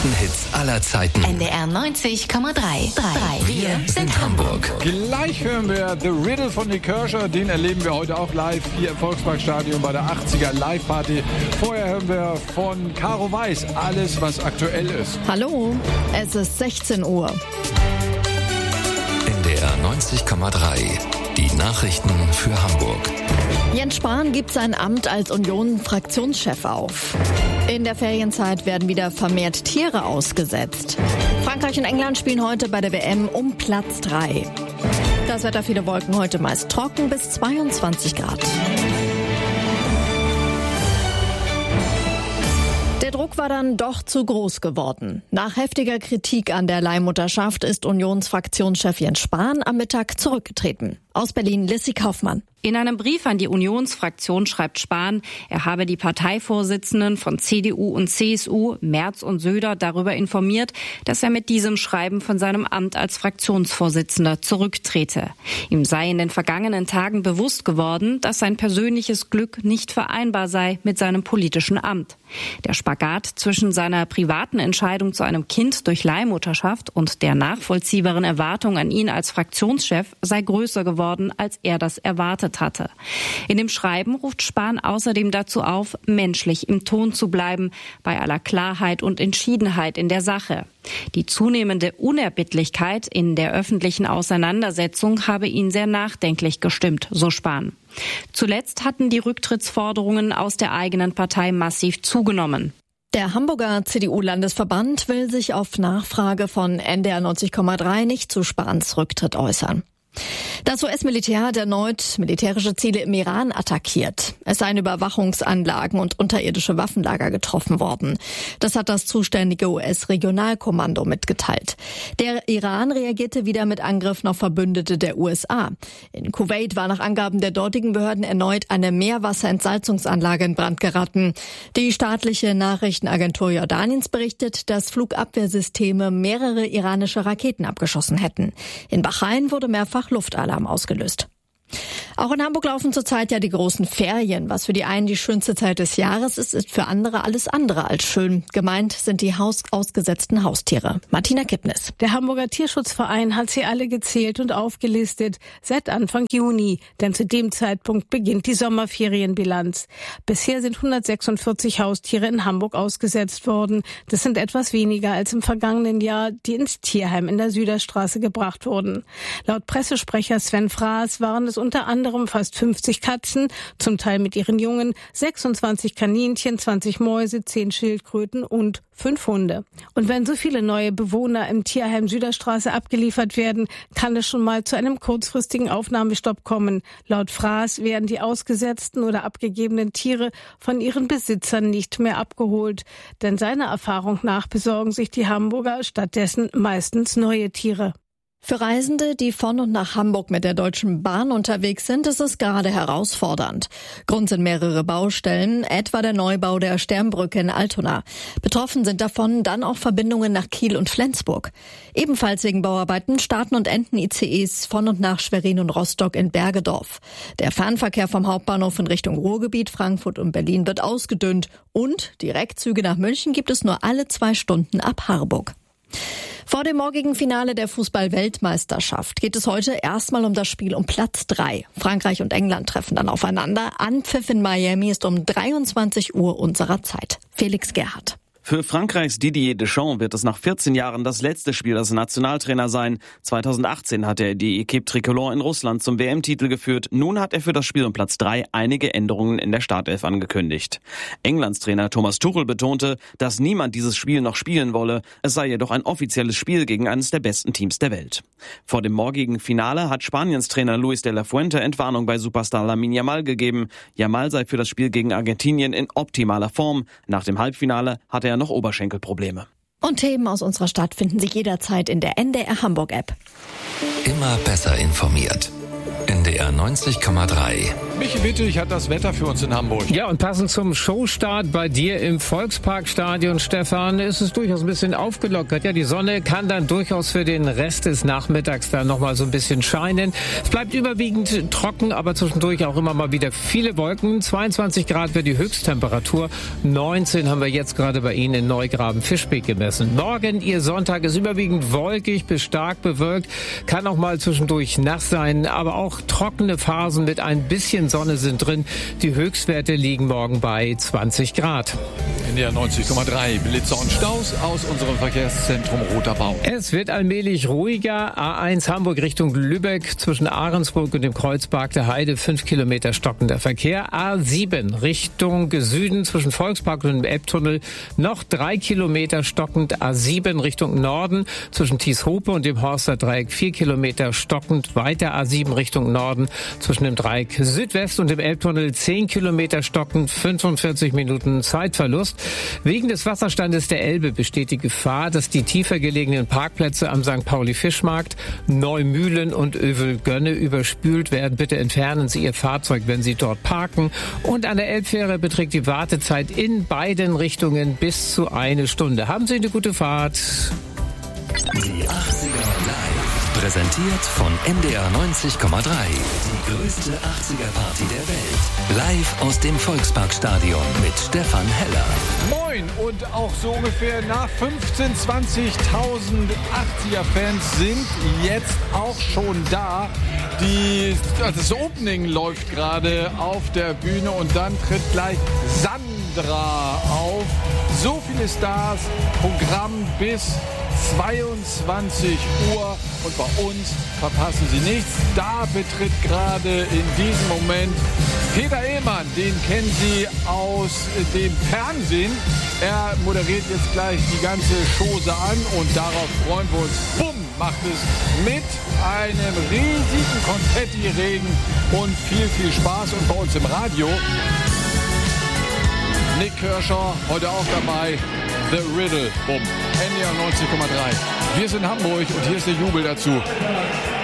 größten Hits aller Zeiten. NDR 90,3. Wir sind Hamburg. Gleich hören wir The Riddle von Nick Kershaw. Den erleben wir heute auch live hier im Volksparkstadion bei der 80er Live-Party. Vorher hören wir von Caro Weiß alles, was aktuell ist. Hallo, es ist 16 Uhr. NDR 90,3. Die Nachrichten für Hamburg. Jens Spahn gibt sein Amt als Union-Fraktionschef auf. In der Ferienzeit werden wieder vermehrt Tiere ausgesetzt. Frankreich und England spielen heute bei der WM um Platz 3. Das Wetter, viele Wolken, heute meist trocken bis 22 Grad. Der Druck war dann doch zu groß geworden. Nach heftiger Kritik an der Leihmutterschaft ist Unionsfraktionschef Jens Spahn am Mittag zurückgetreten. Aus Berlin, Lissy Kaufmann. In einem Brief an die Unionsfraktion schreibt Spahn, er habe die Parteivorsitzenden von CDU und CSU, Merz und Söder, darüber informiert, dass er mit diesem Schreiben von seinem Amt als Fraktionsvorsitzender zurücktrete. Ihm sei in den vergangenen Tagen bewusst geworden, dass sein persönliches Glück nicht vereinbar sei mit seinem politischen Amt. Der Spagat zwischen seiner privaten Entscheidung zu einem Kind durch Leihmutterschaft und der nachvollziehbaren Erwartung an ihn als Fraktionschef sei größer geworden, als er das erwartet hatte. In dem Schreiben ruft Spahn außerdem dazu auf, menschlich im Ton zu bleiben, bei aller Klarheit und Entschiedenheit in der Sache. Die zunehmende Unerbittlichkeit in der öffentlichen Auseinandersetzung habe ihn sehr nachdenklich gestimmt, so Spahn. Zuletzt hatten die Rücktrittsforderungen aus der eigenen Partei massiv zugenommen. Der Hamburger CDU-Landesverband will sich auf Nachfrage von NDR 90,3 nicht zu Spahns Rücktritt äußern. Das US-Militär hat erneut militärische Ziele im Iran attackiert. Es seien Überwachungsanlagen und unterirdische Waffenlager getroffen worden. Das hat das zuständige US-Regionalkommando mitgeteilt. Der Iran reagierte wieder mit Angriffen auf Verbündete der USA. In Kuwait war nach Angaben der dortigen Behörden erneut eine Meerwasserentsalzungsanlage in Brand geraten. Die staatliche Nachrichtenagentur Jordaniens berichtet, dass Flugabwehrsysteme mehrere iranische Raketen abgeschossen hätten. In Bahrain wurde mehrfach Luftalarm ausgelöst. Auch in Hamburg laufen zurzeit ja die großen Ferien. Was für die einen die schönste Zeit des Jahres ist, ist für andere alles andere als schön. Gemeint sind die ausgesetzten Haustiere. Martina Kipnis. Der Hamburger Tierschutzverein hat sie alle gezählt und aufgelistet. Seit Anfang Juni, denn zu dem Zeitpunkt beginnt die Sommerferienbilanz. Bisher sind 146 Haustiere in Hamburg ausgesetzt worden. Das sind etwas weniger als im vergangenen Jahr, die ins Tierheim in der Süderstraße gebracht wurden. Laut Pressesprecher Sven Fraß waren es unter anderem fast 50 Katzen, zum Teil mit ihren Jungen, 26 Kaninchen, 20 Mäuse, 10 Schildkröten und 5 Hunde. Und wenn so viele neue Bewohner im Tierheim Süderstraße abgeliefert werden, kann es schon mal zu einem kurzfristigen Aufnahmestopp kommen. Laut Fraß werden die ausgesetzten oder abgegebenen Tiere von ihren Besitzern nicht mehr abgeholt. Denn seiner Erfahrung nach besorgen sich die Hamburger stattdessen meistens neue Tiere. Für Reisende, die von und nach Hamburg mit der Deutschen Bahn unterwegs sind, ist es gerade herausfordernd. Grund sind mehrere Baustellen, etwa der Neubau der Sternbrücke in Altona. Betroffen sind davon dann auch Verbindungen nach Kiel und Flensburg. Ebenfalls wegen Bauarbeiten starten und enden ICEs von und nach Schwerin und Rostock in Bergedorf. Der Fernverkehr vom Hauptbahnhof in Richtung Ruhrgebiet, Frankfurt und Berlin wird ausgedünnt. Und Direktzüge nach München gibt es nur alle 2 Stunden ab Harburg. Vor dem morgigen Finale der Fußball-Weltmeisterschaft geht es heute erstmal um das Spiel um Platz 3. Frankreich und England treffen dann aufeinander. Anpfiff in Miami ist um 23 Uhr unserer Zeit. Felix Gerhardt. Für Frankreichs Didier Deschamps wird es nach 14 Jahren das letzte Spiel als Nationaltrainer sein. 2018 hat er die Équipe Tricolore in Russland zum WM-Titel geführt. Nun hat er für das Spiel um Platz 3 einige Änderungen in der Startelf angekündigt. Englands Trainer Thomas Tuchel betonte, dass niemand dieses Spiel noch spielen wolle. Es sei jedoch ein offizielles Spiel gegen eines der besten Teams der Welt. Vor dem morgigen Finale hat Spaniens Trainer Luis de la Fuente Entwarnung bei Superstar Lamine Yamal gegeben. Yamal sei für das Spiel gegen Argentinien in optimaler Form. Nach dem Halbfinale hat er noch Oberschenkelprobleme. Und Themen aus unserer Stadt finden Sie jederzeit in der NDR Hamburg App. Immer besser informiert. NDR 90,3 Michi Wittig hat das Wetter für uns in Hamburg. Ja, und passend zum Showstart bei dir im Volksparkstadion, Stefan, ist es durchaus ein bisschen aufgelockert. Ja, die Sonne kann dann durchaus für den Rest des Nachmittags dann nochmal so ein bisschen scheinen. Es bleibt überwiegend trocken, aber zwischendurch auch immer mal wieder viele Wolken. 22 Grad wird die Höchsttemperatur. 19 haben wir jetzt gerade bei Ihnen in Neugraben-Fischbeck gemessen. Morgen, Ihr Sonntag, ist überwiegend wolkig bis stark bewölkt. Kann auch mal zwischendurch nass sein, aber auch trockene Phasen mit ein bisschen Sonne sind drin. Die Höchstwerte liegen morgen bei 20 Grad. NDR 90,3 Blitzer und Staus aus unserem Verkehrszentrum Roter Baum. Es wird allmählich ruhiger. A1 Hamburg Richtung Lübeck zwischen Ahrensburg und dem Kreuzberg der Heide 5 Kilometer stockender Verkehr. A7 Richtung Süden zwischen Volkspark und dem Elbtunnel noch 3 Kilometer stockend. A7 Richtung Norden zwischen Thieshope und dem Horster Dreieck 4 Kilometer stockend. Weiter A7 Richtung Norden zwischen dem Dreieck Südwest und dem Elbtunnel 10 Kilometer stockend, 45 Minuten Zeitverlust. Wegen des Wasserstandes der Elbe besteht die Gefahr, dass die tiefer gelegenen Parkplätze am St. Pauli-Fischmarkt, Neumühlen und Övelgönne überspült werden. Bitte entfernen Sie Ihr Fahrzeug, wenn Sie dort parken. Und an der Elbfähre beträgt die Wartezeit in beiden Richtungen bis zu 1 Stunde. Haben Sie eine gute Fahrt. Die 80er Live. Präsentiert von NDR 90,3. Die größte 80er-Party der Welt. Live aus dem Volksparkstadion mit Stefan Heller. Moin! Und auch so ungefähr nach 15.000, 20.000 80er-Fans sind jetzt auch schon da. Das Opening läuft gerade auf der Bühne und dann tritt gleich Sandra auf. So viele Stars, Programm bis 22 Uhr und bei uns verpassen Sie nichts. Da betritt gerade in diesem Moment Peter Ehlmann, den kennen Sie aus dem Fernsehen. Er moderiert jetzt gleich die ganze Chose an und darauf freuen wir uns. Bumm, macht es mit einem riesigen Konfetti-Regen und viel, viel Spaß. Und bei uns im Radio Nik Kershaw, heute auch dabei, The Riddle, bumm, NDR 90,3. Wir sind Hamburg und hier ist der Jubel dazu.